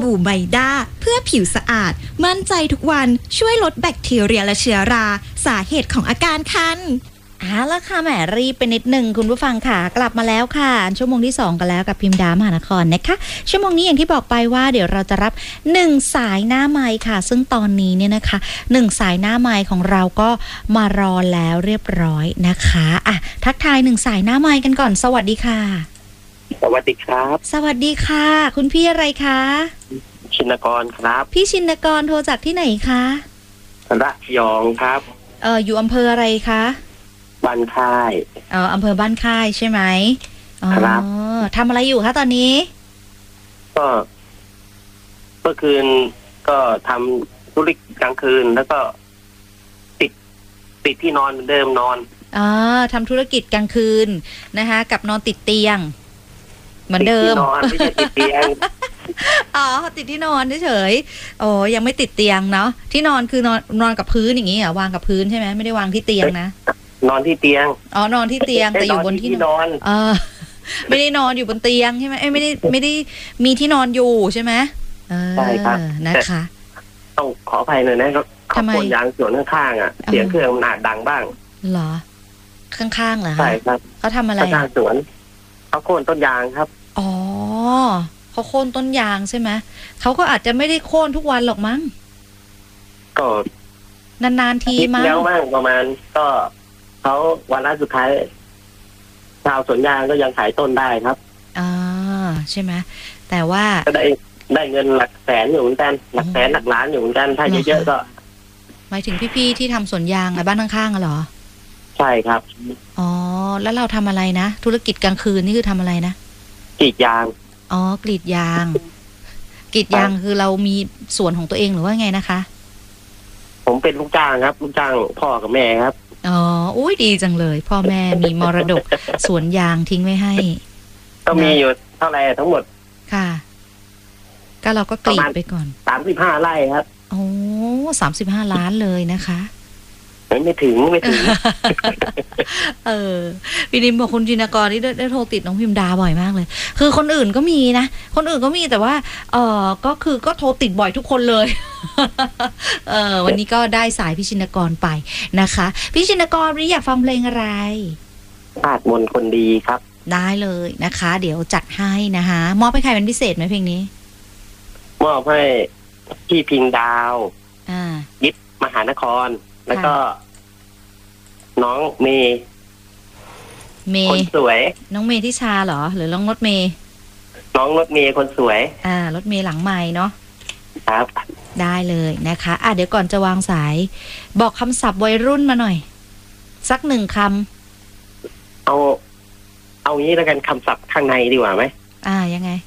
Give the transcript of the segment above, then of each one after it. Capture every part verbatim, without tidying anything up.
บู่ไบด้าเพื่อผิวสะอาดมั่นใจทุกวันช่วยลดแบคทีเรียและเชื้อราสาเหตุของอาการคันเอาละค่ะแหมรีบไปนิดหนึ่งคุณผู้ฟังค่ะกลับมาแล้วค่ะชั่วโมงที่สองกันแล้วกับพิมดามหานครนะคะชั่วโมงนี้อย่างที่บอกไปว่าเดี๋ยวเราจะรับหนึ่งสายหน้าไมค์ค่ะซึ่งตอนนี้เนี่ยนะคะหนึ่งสายหน้าไมค์ของเราก็มารอแล้วเรียบร้อยนะคะอ่ะทักทายหนึ่งสายหน้าไมค์กันก่อนสวัสดีค่ะสวัสดีครับสวัสดีค่ะคุณพี่อะไรคะชินกรครับพี่ชินกรโทรจากที่ไหนคะระยองครับเอออยู่อำเภออะไรคะบ้านค่ายเอออำเภอบ้านค่ายใช่ไหมครับทำอะไรอยู่คะตอนนี้ก็เมื่อคืนก็ทำธุรกิจกลางคืนแล้วก็ติดติดที่นอนเหมือนเดิมนอนอ่าทำธุรกิจกลางคืนนะคะกับนอนติดเตียงเหมือนเดิมนอนไม่ใช่ติดเตียงอ๋อติดที่นอนเฉยๆโอ้ยังไม่ติดเตียงเนาะที่นอนคือนอนนอนกับพื้นอย่างงี้เหรอวางกับพื้นใช่ไหมไม่ได้วางที่เตียงนะนอนที่เตียงอ๋อนอนที่เตียงแต่อยู่บนที่นอนเออไม่ได้นอนอยู่บนเตียงใช่ไหมเอ้ไม่ได้ไม่ได้มีที่นอนอยู่ใช่ไหมใช่ครับนะคะต้องขออภัยหน่อยนะเขาโค่นยางสวนข้างๆอ่ะเสียงเครื่องมันอาจดังบ้างเหรอข้างๆเหรอใช่ครับเขาทำอะไรข้างสวนเขาโค่นต้นยางครับอ๋อเขาโค่นต้นยางใช่ไหมเขาก็อาจจะไม่ได้โค่นทุกวันหรอกมั้งก็นานๆทีมั้งแล้วมั้งประมาณก็เขาวันละสุดท้ายชาวสวนยางก็ยังขายต้นได้ครับอ่าใช่ไหมแต่ว่าก็ได้ได้เงินหลักแสนอยู่เหมือนกันหลักแสนหลักล้านอยู่เหมือนกันถ้าเยอะๆก็หมายถึงพี่ๆที่ทำสวนยางอะบ้านข้างๆอะเหรอใช่ครับอ๋อแล้วเราทำอะไรนะธุรกิจกลางคืนนี่คือทำอะไรนะกรีดยางอ๋อกรีดยางกรีดยางคือเรามีสวนของตัวเองหรือว่าไงนะคะผมเป็นลูกจ้างครับลูกจ้างพ่อกับแม่ครับอ๋ออุ้ยดีจังเลยพ่อแม่มีมรดกสวนยางทิ้งไว้ให้ก็มีอยู่เท่าไหร่ทั้งหมดค่ะก็เราก็กรีดไปก่อนสามสิบห้าไร่ครับโอ้สามสิบห้าล้านเลยนะคะไม่ถึงไม่ถึงเออพี่นิมบอกคุณจินกรที่ได้ได้โทรติดน้องพิมดาบ่อยมากเลยคือคนอื่นก็มีนะคนอื่นก็มีแต่ว่าเออก็คือก็โทรติดบ่อยทุกคนเลยเออวันนี้ก็ได้สายพี่ชินกรไปนะคะพี่ชินกรวันนี้อยากฟังเพลงอะไรธาตุมนต์คนดีครับได้เลยนะคะเดี๋ยวจัดให้นะคะมอบให้ใครเป็นพิเศษไหมเพลงนี้มอบให้พี่พิงดาวอ่ายิปมหานครแล้วก็น้องเมย์เมย์คนสวยน้องเมย์ทิชาเหรอหรือน้องรถเมย์น้องรถเมย์คนสวยอ่ารถเมย์หลังไมค์เนาะครับได้เลยนะคะอ่ะเดี๋ยวก่อนจะวางสายบอกคำศัพท์วัยรุ่นมาหน่อยสักหนึ่งคำเอาเอางี้แล้วกันคำศัพท์ข้างในดีกว่าไหมอ่ายังไง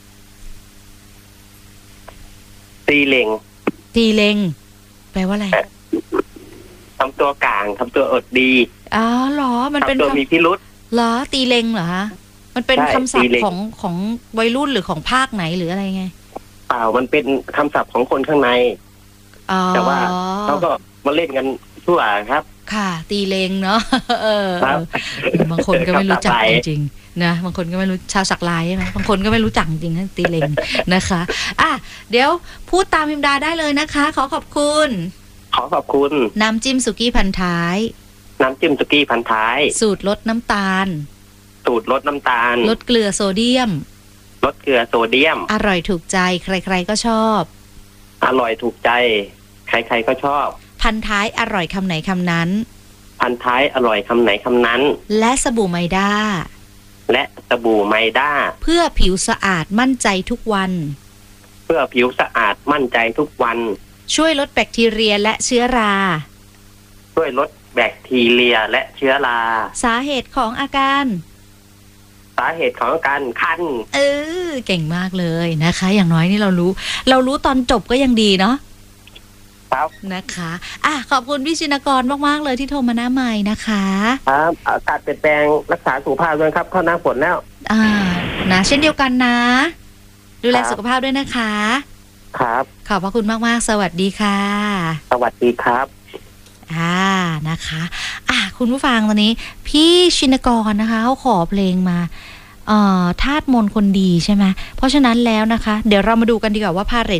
ตีเล็งตีเล็งแปลว่าอะไรทำตัวกลางทำตัวอดดีอ๋อเหรอมันเป็นตัวมีพิรุธเหรอตีเล็งเหรอฮะมันเป็นคำศัพท์ของของวัยรุ่นหรือของภาคไหนหรืออะไรไงเปล่ามันเป็นคำศัพท์ของคนข้างในแต่ว่าเขาก็มาเล่นกันทั่วครับค่ะตีเล็งเนาะเออบางคนก็ไม่รู้จักจริงๆนะบางคนก็ไม่รู้ชาวสักลายใช่ไหมบางคนก็ไม่รู้จักจริงๆตีเล็งนะคะอ่ะเดี๋ยวพูดตามพิมดาได้เลยนะคะขอขอบคุณขอขอบคุณน้ำจิ้มสุกี้พันท้ายน้ำจิ้มสุกี้พันท้ายสูตรลดน้ำตาลสูตรลดน้ำตาลลดเกลือโซเดียมลดเกลือโซเดียมอร่อยถูกใจใครๆก็ชอบอร่อยถูกใจใครๆก็ชอบพันท้ายอร่อยคำไหนคำนั้นพันท้ายอร่อยคำไหนคำนั้นและสบู่ไมด้าและสบู่ไมด้าเพื่อผิวสะอาดมั่นใจทุกวันเพื่อผิวสะอาดมั่นใจทุกวันช่วยลดแบคทีเรียและเชื้อราช่วยลดแบคทีเรียและเชื้อราสาเหตุของอาการสาเหตุของอาการคันเออเก่งมากเลยนะคะอย่างน้อยนี่เรารู้เรารู้ตอนจบก็ยังดีเนาะครับนะคะอ่ะขอบคุณพี่ชินกรมากๆเลยที่โทรมาหน้าใหม่นะคะครับอากาศเปลี่ยนแปลงรักษาสุขภาพด้วยครับเข้าหน้าฝนแล้วอ่านะเช่นเดียวกันนะดูแลสุขภาพด้วยนะคะครับขอบพระคุณมากๆสวัสดีค่ะสวัสดีครับอ่านะคะอ่ะคุณผู้ฟังตอนนี้พี่ชินกรนะคะเขาขอเพลงมาเอ่อธาตุมนต์คนดีใช่ไหมเพราะฉะนั้นแล้วนะคะเดี๋ยวเรามาดูกันดีกว่าว่าพาเหรด